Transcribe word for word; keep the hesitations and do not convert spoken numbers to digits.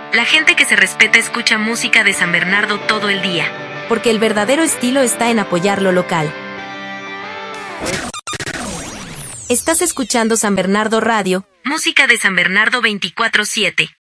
La gente que se respeta escucha música de San Bernardo todo el día. Porque el verdadero estilo está en apoyar lo local. Estás escuchando San Bernardo Radio. Música de San Bernardo veinticuatro siete.